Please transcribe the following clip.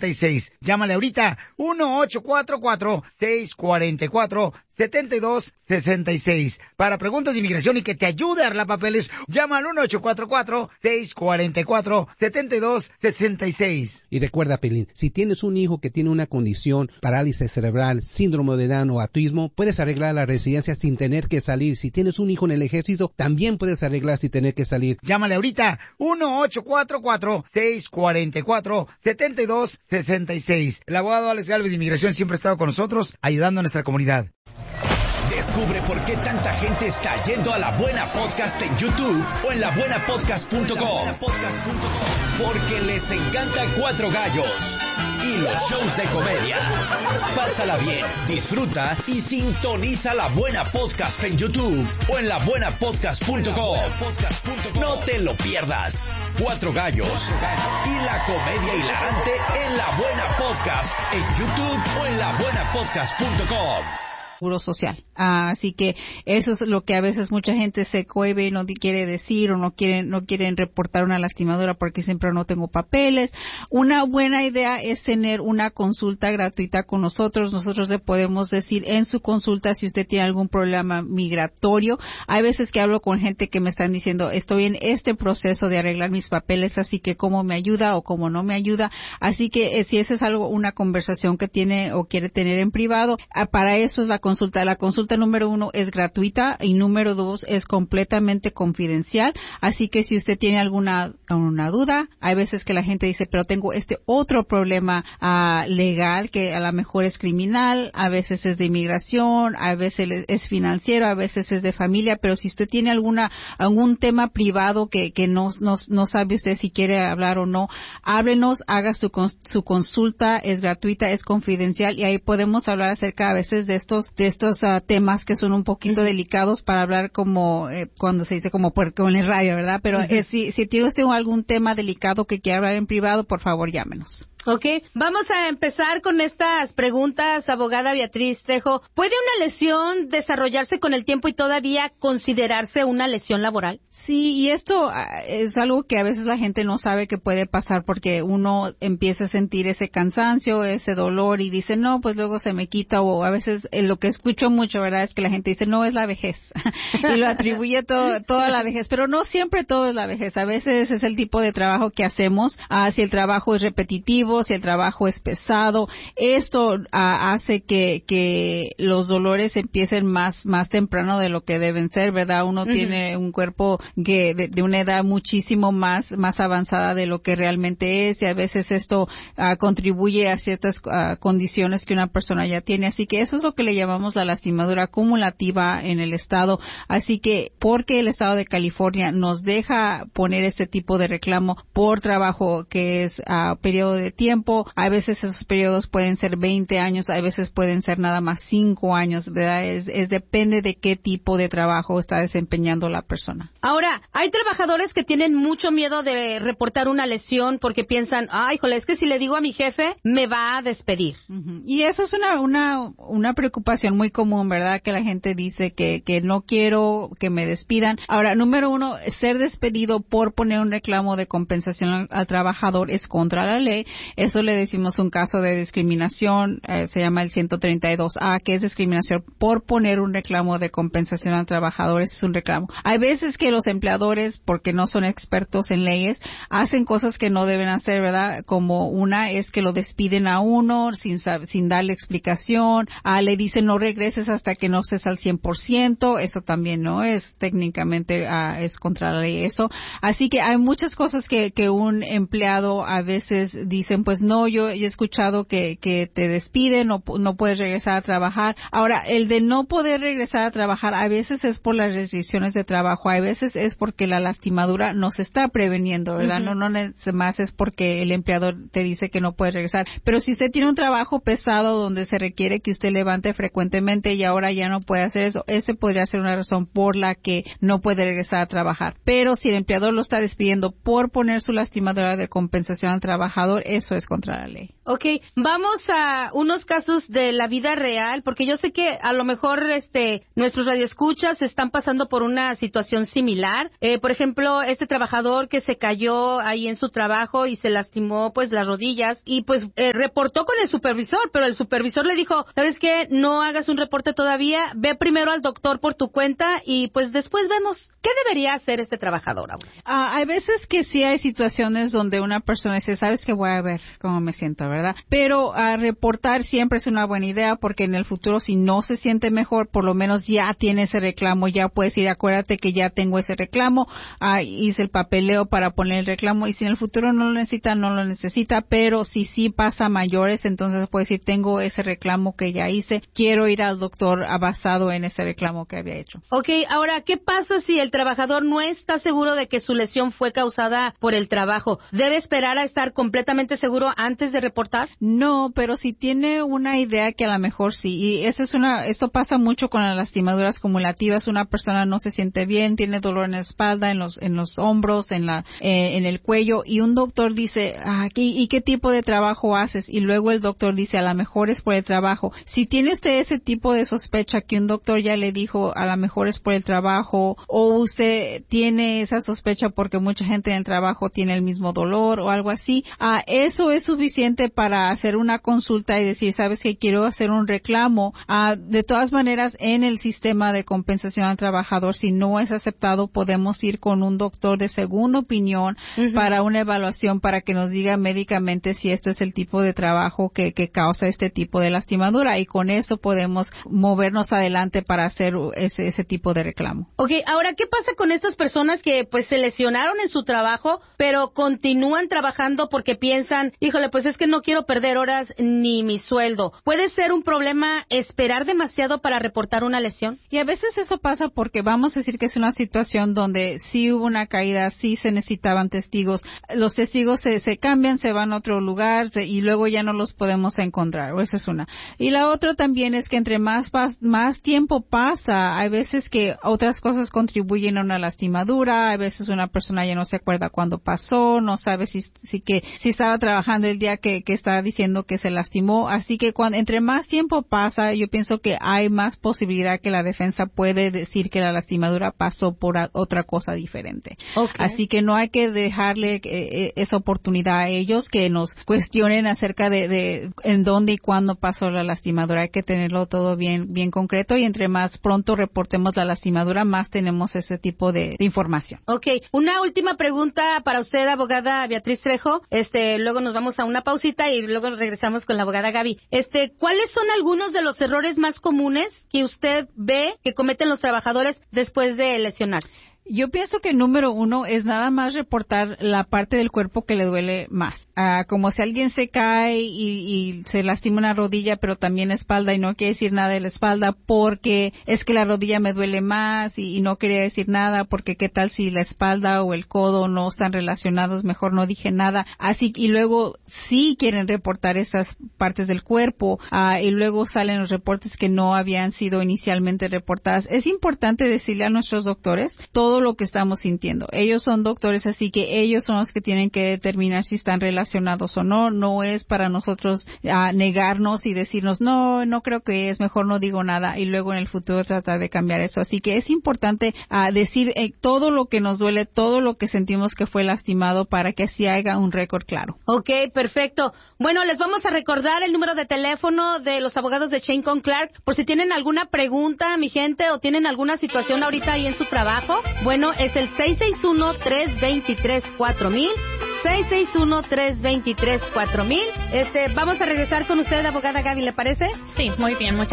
7266. Llámale ahorita, 1-844-644-7266. Para preguntas de inmigración y que te ayude a arreglar papeles, llama al 1-844-644-7266. Y recuerda, Pelín, si tienes un hijo que tiene una condición, parálisis cerebral, síndrome de Down o autismo, puedes arreglar la residencia sin tener que salir. Si tienes un hijo en el ejército, también puedes arreglar sin tener que salir. Llámale ahorita, 1-844-644-7266. El abogado Alex Gálvez de Inmigración siempre ha estado con nosotros, ayudando a nuestra comunidad. Descubre por qué tanta gente está yendo a La Buena Podcast en YouTube o en labuenapodcast.com. Porque les encanta Cuatro Gallos y los shows de comedia. Pásala bien, disfruta y sintoniza La Buena Podcast en YouTube o en labuenapodcast.com. No te lo pierdas. Cuatro Gallos y la comedia hilarante en La Buena Podcast en YouTube o en labuenapodcast.com. Social. Así que eso es lo que a veces mucha gente se cohíbe y no quiere decir o no quieren reportar una lastimadura porque siempre no tengo papeles. Una buena idea es tener una consulta gratuita con nosotros. Nosotros le podemos decir en su consulta si usted tiene algún problema migratorio. Hay veces que hablo con gente que me están diciendo, estoy en este proceso de arreglar mis papeles, así que cómo me ayuda o cómo no me ayuda. Así que si esa es una conversación que tiene o quiere tener en privado, para eso es la consulta. La consulta número 1 es gratuita y número 2 es completamente confidencial. Así que si usted tiene alguna duda, hay veces que la gente dice, pero tengo este otro problema legal que a lo mejor es criminal, a veces es de inmigración, a veces es financiero, a veces es de familia, pero si usted tiene algún tema privado que no sabe usted si quiere hablar o no, háblenos, haga su consulta, es gratuita, es confidencial y ahí podemos hablar acerca a veces de estos temas que son un poquito delicados para hablar como cuando se dice como en el radio, ¿verdad? Pero si tiene usted algún tema delicado que quiera hablar en privado, por favor llámenos. Okay, vamos a empezar con estas preguntas, abogada Beatriz Trejo. ¿Puede una lesión desarrollarse con el tiempo y todavía considerarse una lesión laboral? Sí, y esto es algo que a veces la gente no sabe que puede pasar porque uno empieza a sentir ese cansancio, ese dolor y dice, no, pues luego se me quita, o a veces lo que escucho mucho, ¿verdad? Es que la gente dice, no, es la vejez y lo atribuye todo a la vejez, pero no siempre todo es la vejez. A veces es el tipo de trabajo que hacemos, si el trabajo es repetitivo, si el trabajo es pesado, esto hace que los dolores empiecen más temprano de lo que deben ser, ¿verdad? Uno tiene un cuerpo que de una edad muchísimo más avanzada de lo que realmente es, y a veces esto contribuye a ciertas condiciones que una persona ya tiene. Así que eso es lo que le llamamos la lastimadura acumulativa en el estado. Así que porque el estado de California nos deja poner este tipo de reclamo por trabajo que es periodo de tiempo, a veces esos periodos pueden ser 20 años, a veces pueden ser nada más 5 años, ¿verdad? Depende de qué tipo de trabajo está desempeñando la persona. Ahora, hay trabajadores que tienen mucho miedo de reportar una lesión porque piensan, híjole, es que si le digo a mi jefe, me va a despedir. Y eso es una preocupación muy común, ¿verdad? Que la gente dice que no quiero que me despidan. Ahora, número 1, ser despedido por poner un reclamo de compensación al trabajador es contra la ley. Eso le decimos un caso de discriminación, se llama el 132A, que es discriminación por poner un reclamo de compensación al trabajador. Ese es un reclamo. Hay veces que los empleadores, porque no son expertos en leyes, hacen cosas que no deben hacer, ¿verdad? Como una es que lo despiden a uno sin darle explicación, le dicen no regreses hasta que no estés al 100%, eso también no es técnicamente, es contra la ley eso. Así que hay muchas cosas que un empleado a veces dicen, pues no, yo he escuchado que te despiden, no puedes regresar a trabajar. Ahora, el de no poder regresar a trabajar a veces es por las restricciones de trabajo, a veces es porque la lastimadura no se está preveniendo, ¿verdad? No más es porque el empleador te dice que no puede regresar. Pero si usted tiene un trabajo pesado donde se requiere que usted levante frecuentemente y ahora ya no puede hacer eso, ese podría ser una razón por la que no puede regresar a trabajar. Pero si el empleador lo está despidiendo por poner su lastimadura de compensación al trabajador, eso eso es contra la ley. Okay, vamos a unos casos de la vida real, porque yo sé que a lo mejor nuestros radioescuchas están pasando por una situación similar. Por ejemplo, este trabajador que se cayó ahí en su trabajo y se lastimó pues las rodillas y pues reportó con el supervisor, pero el supervisor le dijo, ¿sabes qué? No hagas un reporte todavía, ve primero al doctor por tu cuenta y pues después vemos qué debería hacer este trabajador. Hay veces que sí hay situaciones donde una persona dice, ¿sabes qué? Voy a ver cómo me siento, ¿verdad? Pero reportar siempre es una buena idea porque en el futuro si no se siente mejor, por lo menos ya tiene ese reclamo, ya puedes ir, acuérdate que ya tengo ese reclamo, hice el papeleo para poner el reclamo y si en el futuro no lo necesita, no lo necesita, pero si sí pasa a mayores, entonces puedes decir, tengo ese reclamo que ya hice, quiero ir al doctor basado en ese reclamo que había hecho. Okay, ahora, ¿qué pasa si el trabajador no está seguro de que su lesión fue causada por el trabajo? ¿Debe esperar a estar completamente seguro antes de reportar? No, pero si tiene una idea que a lo mejor sí, y esto pasa mucho con las lastimaduras cumulativas, una persona no se siente bien, tiene dolor en la espalda, en los hombros, en el cuello, y un doctor dice, ¿y qué tipo de trabajo haces? Y luego el doctor dice, a lo mejor es por el trabajo. Si tiene usted ese tipo de sospecha que un doctor ya le dijo, a lo mejor es por el trabajo, o usted tiene esa sospecha porque mucha gente en el trabajo tiene el mismo dolor o algo así, eso es suficiente para hacer una consulta y decir, ¿sabes qué? Quiero hacer un reclamo. De todas maneras, en el sistema de compensación al trabajador, si no es aceptado, podemos ir con un doctor de segunda opinión para una evaluación para que nos diga médicamente si esto es el tipo de trabajo que causa este tipo de lastimadura y con eso podemos movernos adelante para hacer ese tipo de reclamo. Okay, ahora, ¿qué pasa con estas personas que pues se lesionaron en su trabajo, pero continúan trabajando porque piensan, híjole, pues es que no quiero perder horas ni mi sueldo? ¿Puede ser un problema esperar demasiado para reportar una lesión? Y a veces eso pasa porque vamos a decir que es una situación donde sí hubo una caída, sí se necesitaban testigos. Los testigos se cambian, se van a otro lugar y luego ya no los podemos encontrar. Esa es una. Y la otra también es que entre más tiempo pasa, hay veces que otras cosas contribuyen a una lastimadura, a veces una persona ya no se acuerda cuándo pasó, no sabe si estaba trabajando el día que está diciendo que se lastimó. Así que entre más tiempo pasa, yo pienso que hay más posibilidad que la defensa puede decir que la lastimadura pasó por otra cosa diferente. Okay. Así que no hay que dejarle esa oportunidad a ellos que nos cuestionen acerca de en dónde y cuándo pasó la lastimadura. Hay que tenerlo todo bien concreto y entre más pronto reportemos la lastimadura, más tenemos ese tipo de información. Okay, una última pregunta para usted, abogada Beatriz Trejo. Luego nos vamos a una pausita y luego regresamos con la abogada Gaby. ¿Cuáles son algunos de los errores más comunes que usted ve que cometen los trabajadores después de lesionarse? Yo pienso que número uno es nada más reportar la parte del cuerpo que le duele más. Como si alguien se cae y se lastima una rodilla, pero también la espalda y no quiere decir nada de la espalda porque es que la rodilla me duele más y no quería decir nada porque qué tal si la espalda o el codo no están relacionados, mejor no dije nada. Y luego sí quieren reportar esas partes del cuerpo y luego salen los reportes que no habían sido inicialmente reportadas. Es importante decirle a nuestros doctores todo lo que estamos sintiendo. Ellos son doctores, así que ellos son los que tienen que determinar si están relacionados o no. No es para nosotros negarnos y decirnos, no creo que es, mejor no digo nada y luego en el futuro tratar de cambiar eso. Así que es importante decir todo lo que nos duele, todo lo que sentimos que fue lastimado para que así haya un récord claro. Okay, perfecto. Bueno, les vamos a recordar el número de teléfono de los abogados de Shane Con Clark por si tienen alguna pregunta, mi gente, o tienen alguna situación ahorita ahí en su trabajo. Bueno, es el 661-323-4000, 661-323-4000. Vamos a regresar con usted, abogada Gaby, ¿le parece? Sí, muy bien, muchas